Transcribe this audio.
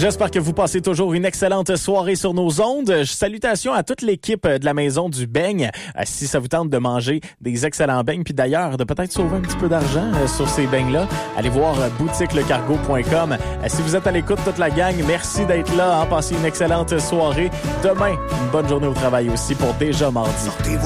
J'espère que vous passez toujours une excellente soirée sur nos ondes. Salutations à toute l'équipe de la Maison du Beigne. Si ça vous tente de manger des excellents beignes, puis d'ailleurs de peut-être sauver un petit peu d'argent sur ces beignes-là, allez voir boutiquelecargo.com. Si vous êtes à l'écoute, toute la gang, merci d'être là. Passez une excellente soirée. Demain, une bonne journée au travail aussi pour déjà mardi.